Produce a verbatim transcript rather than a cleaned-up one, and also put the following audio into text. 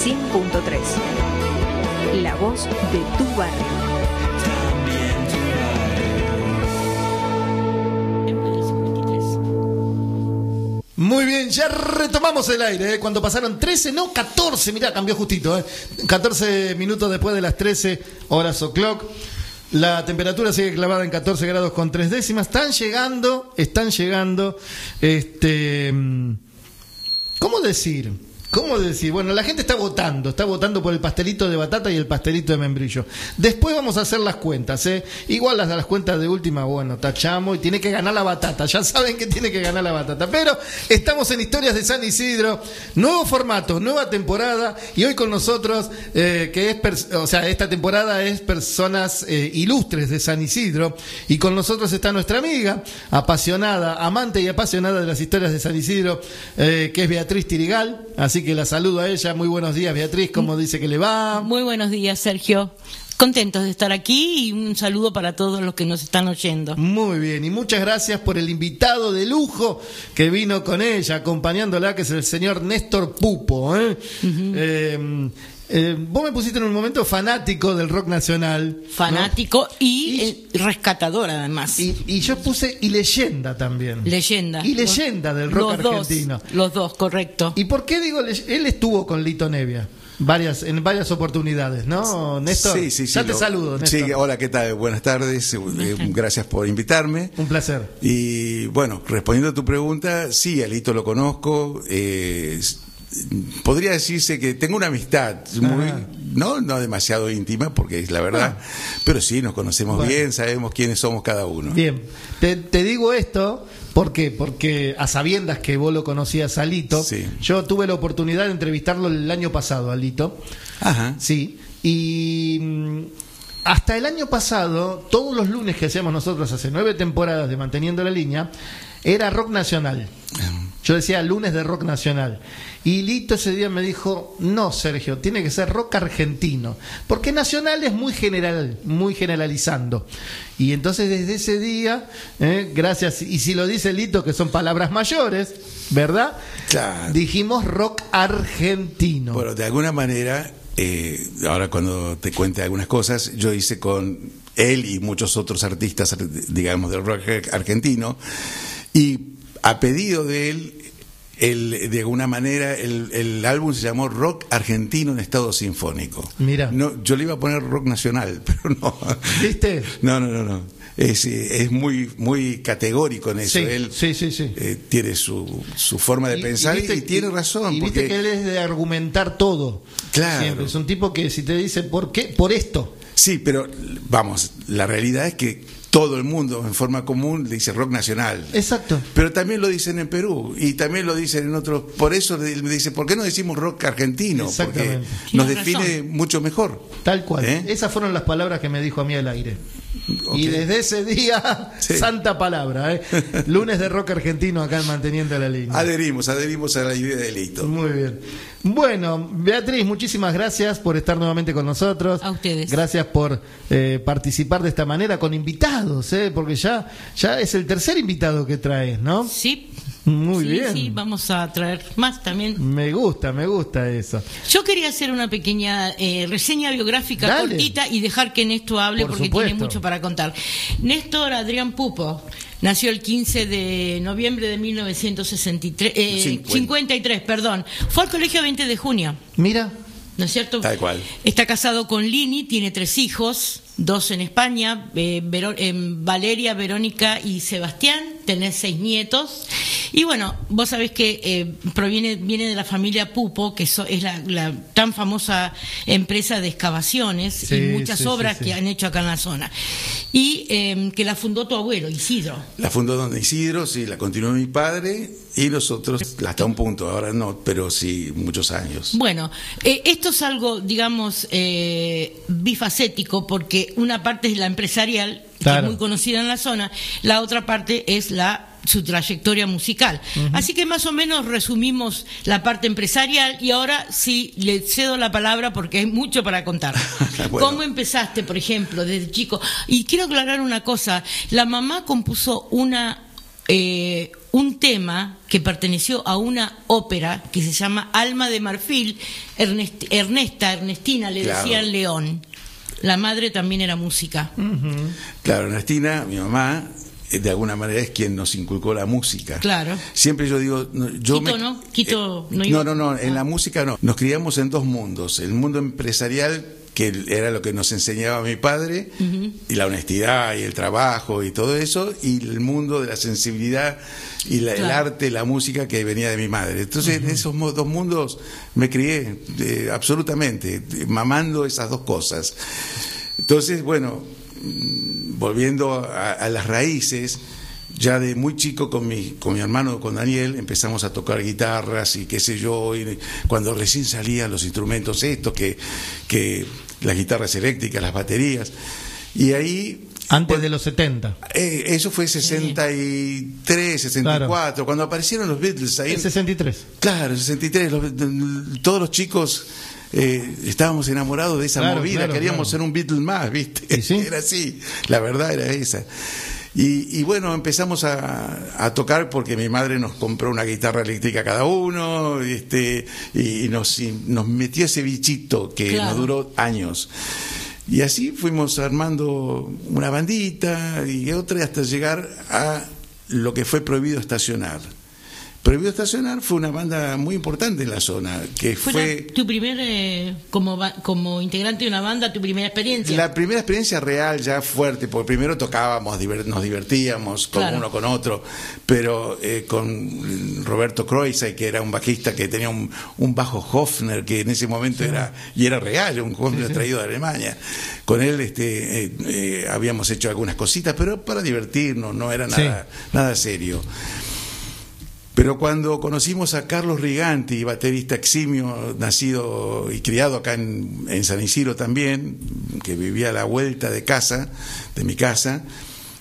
cien punto tres. La voz de tu barrio. Muy bien, ya retomamos el aire, ¿eh? Cuando pasaron trece, no catorce, mirá, cambió justito, ¿eh? catorce minutos después de las trece horas o'clock. La temperatura sigue clavada en catorce grados con tres décimas. Están llegando, están llegando, este, ¿cómo decir? ¿Cómo decir? Bueno, la gente está votando, está votando por el pastelito de batata y el pastelito de membrillo. Después vamos a hacer las cuentas, ¿eh? Igual las de las cuentas de última, bueno, tachamos y tiene que ganar la batata. Ya saben que tiene que ganar la batata. Pero estamos en Historias de San Isidro, nuevo formato, nueva temporada, y hoy con nosotros, eh, que es, o sea, esta temporada es personas eh, ilustres de San Isidro, y con nosotros está nuestra amiga, apasionada, amante y apasionada de las historias de San Isidro, eh, que es Beatriz Tirigal. Así que la saludo a ella. Muy buenos días, Beatriz, ¿cómo dice que le va? Muy buenos días, Sergio. Contentos de estar aquí y un saludo para todos los que nos están oyendo. Muy bien, y muchas gracias por el invitado de lujo que vino con ella, acompañándola, que es el señor Néstor Pupo, ¿eh? Uh-huh. eh Eh, vos me pusiste en un momento fanático del rock nacional. Fanático, ¿no? y, y eh, rescatador además. Y, y yo puse y leyenda también. Leyenda. Y leyenda los, del rock los argentino. Dos, los dos, correcto. ¿Y por qué digo? Él estuvo con Lito Nevia. Varias, en varias oportunidades, ¿no, Néstor? Sí, sí, sí. Ya te lo, saludo, Néstor. Sí, hola, ¿qué tal? Buenas tardes, eh, gracias por invitarme. Un placer. Y bueno, respondiendo a tu pregunta, sí, a Lito lo conozco, eh, podría decirse que tengo una amistad muy, no, no demasiado íntima, porque es la verdad, ah. pero sí, nos conocemos bueno. bien, sabemos quiénes somos cada uno. Bien, te, te digo esto, ¿por qué? Porque a sabiendas que vos lo conocías a Lito, sí. yo tuve la oportunidad de entrevistarlo el año pasado a Lito. Ajá. Sí, y hasta el año pasado, todos los lunes que hacíamos nosotros, hace nueve temporadas de Manteniendo la Línea, era rock nacional. Yo decía lunes de rock nacional. Y Lito ese día me dijo, no, Sergio, tiene que ser rock argentino. Porque nacional es muy general, muy generalizando. Y entonces desde ese día, eh, gracias, y si lo dice Lito, que son palabras mayores, ¿verdad? Claro. Dijimos rock argentino. Bueno, de alguna manera, eh, ahora cuando te cuente algunas cosas, yo hice con él y muchos otros artistas, digamos, del rock argentino, y a pedido de él, el, de alguna manera, el, el álbum se llamó Rock Argentino en Estado Sinfónico. Mira. No, yo le iba a poner rock nacional, pero no. ¿Viste? No, no, no, no. Es, es muy muy categórico en eso. Sí, él sí, sí, sí. Eh, tiene su, su forma de y, pensar y, viste, y tiene razón. Y porque... viste que él es de argumentar todo. Claro. Siempre. Es un tipo que si te dice, ¿por qué? Por esto. Sí, pero vamos, la realidad es que todo el mundo en forma común le dice rock nacional. Exacto. Pero también lo dicen en Perú y también lo dicen en otros. Por eso me dice, ¿por qué no decimos rock argentino? Porque nos define razón. Mucho mejor. Tal cual. ¿Eh? Esas fueron las palabras que me dijo a mí al aire. Okay. Y desde ese día, sí. santa palabra, ¿eh? Lunes de rock argentino acá en Manteniendo la Línea. Adherimos, adherimos a la idea de Lito. Muy bien. Bueno, Beatriz, muchísimas gracias por estar nuevamente con nosotros. A ustedes. Gracias por eh, participar de esta manera con invitados, ¿eh? Porque ya, ya es el tercer invitado que traes, ¿no? Sí. Muy sí, bien. Sí, vamos a traer más también. Me gusta, me gusta eso. Yo quería hacer una pequeña eh, reseña biográfica Dale. cortita y dejar que Néstor hable Por porque supuesto. tiene mucho para contar. Néstor Adrián Pupo nació el quince de noviembre de mil novecientos sesenta y tres, eh, cincuenta y tres, perdón. Fue al colegio veinte de junio. Mira. ¿No es cierto? Tal cual. Está casado con Lini, tiene tres hijos, dos en España, eh, Vero, eh, Valeria, Verónica y Sebastián. Tenés seis nietos. Y bueno, vos sabés que eh, proviene viene de la familia Pupo, que so, es la, la tan famosa empresa de excavaciones sí, y muchas sí, obras sí, sí. que han hecho acá en la zona. Y eh, que la fundó tu abuelo, Isidro. La fundó don Isidro, sí, la continuó mi padre y nosotros hasta un punto, ahora no, pero sí muchos años. Bueno, eh, esto es algo, digamos, eh, bifacético, porque una parte es la empresarial, claro. que es muy conocida en la zona, la otra parte es la su trayectoria musical. Uh-huh. Así que más o menos resumimos la parte empresarial y ahora sí le cedo la palabra porque hay mucho para contar. Bueno. ¿Cómo empezaste, por ejemplo, desde chico? Y quiero aclarar una cosa, la mamá compuso una... Eh, un tema que perteneció a una ópera que se llama Alma de Marfil. Ernest, Ernesta, Ernestina le Claro. decían León. La madre también era música. Ujú. Claro, Ernestina, mi mamá, eh, de alguna manera es quien nos inculcó la música. Claro. Siempre yo digo, no, yo Quito, me- ¿no? Quito, eh, no iba- no, no, no, en Ah. la música no. Nos criamos en dos mundos, el mundo empresarial, que era lo que nos enseñaba mi padre, Ujú. y la honestidad y el trabajo y todo eso, y el mundo de la sensibilidad y la- el Claro. arte, la música que venía de mi madre. Entonces, en esos mo- dos mundos me crié eh, absolutamente, eh, mamando esas dos cosas. Entonces, bueno, mm, volviendo a, a las raíces, ya de muy chico con mi, con mi hermano, con Daniel, empezamos a tocar guitarras y qué sé yo, y cuando recién salían los instrumentos estos, que, que las guitarras eléctricas, las baterías, y ahí... Antes bueno, de los setenta. eh, eso fue sesenta y tres, sesenta y cuatro, cuando aparecieron los Beatles ahí. El sesenta y tres. Claro, el sesenta y tres, los- todos los chicos eh, estábamos enamorados de esa Claro, movida, claro, queríamos claro. ser un Beatle más, ¿viste? ¿Y sí? Era así, la verdad era esa. Y, y bueno, empezamos a, a tocar porque mi madre nos compró una guitarra eléctrica cada uno, este, y nos, y nos metió ese bichito que Claro. nos duró años. Y así fuimos armando una bandita y otra hasta llegar a lo que fue Prohibido Estacionar. Prohibido Estacionar fue una banda muy importante en la zona, que ¿Fue, fue... la- tu primer, eh, como, ba- como integrante de una banda, tu primera experiencia? La primera experiencia real ya fuerte, porque primero tocábamos, diver- nos divertíamos con Claro. uno con otro, pero eh, con Roberto Croisay, que era un bajista que tenía un, un bajo Hofner, que en ese momento era, y era real, un Hofner Sí, sí. traído de Alemania. Con él este, eh, eh, habíamos hecho algunas cositas, pero para divertirnos, no era nada, nada serio. Pero cuando conocimos a Carlos Riganti, baterista eximio, nacido y criado acá en, en San Isidro también, que vivía a la vuelta de casa, de mi casa,